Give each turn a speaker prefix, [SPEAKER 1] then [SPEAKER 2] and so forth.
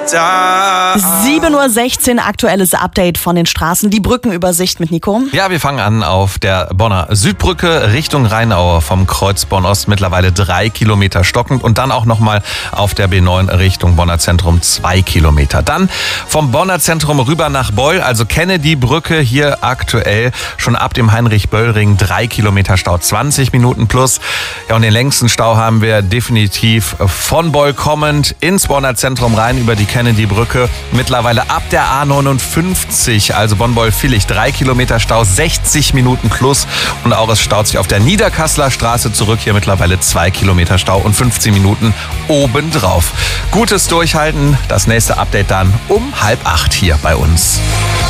[SPEAKER 1] 7:16 Uhr, aktuelles Update von den Straßen. Die Brückenübersicht mit Nico.
[SPEAKER 2] Ja, wir fangen an auf der Bonner Südbrücke Richtung Rheinaue vom Kreuz Bonn-Ost. Mittlerweile 3 Kilometer stockend und dann auch nochmal auf der B9 Richtung Bonner Zentrum 2 Kilometer. Dann vom Bonner Zentrum rüber nach Beul, also Kennedy-Brücke, hier aktuell schon ab dem Heinrich-Böll-Ring 3 Kilometer Stau, 20 Minuten plus. Ja, und den längsten Stau haben wir definitiv von Beul kommend ins Bonner Zentrum rein über die Kennedy-Brücke. Mittlerweile ab der A59, also Bonn-Beul-Villich, 3 Kilometer Stau, 60 Minuten plus. Und auch es staut sich auf der Niederkasseler Straße zurück. Hier mittlerweile 2 Kilometer Stau und 15 Minuten obendrauf. Gutes Durchhalten. Das nächste Update dann um 7:30 hier bei uns.